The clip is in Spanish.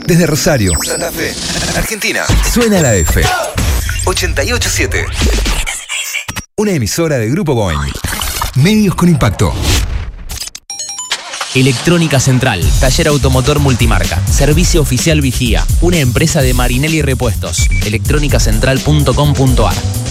Desde Rosario, Santa Fe, Argentina. Suena la F. 88.7. Una emisora de Grupo Boeing. Medios con impacto. Electrónica Central, taller automotor multimarca, servicio oficial Vigía, una empresa de Marinelli Repuestos, electrónicacentral.com.ar.